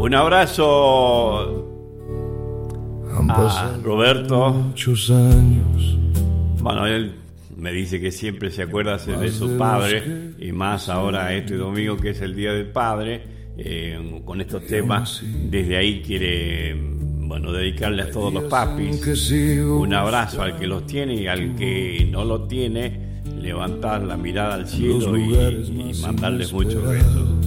Un abrazo a Roberto. Muchos años. Bueno, él me dice que siempre se acuerda de su padre, y más ahora este domingo que es el Día del Padre, con estos temas. Desde ahí quiere, dedicarle a todos los papis un abrazo al que los tiene, y al que no lo tiene, levantar la mirada al cielo y mandarles muchos besos.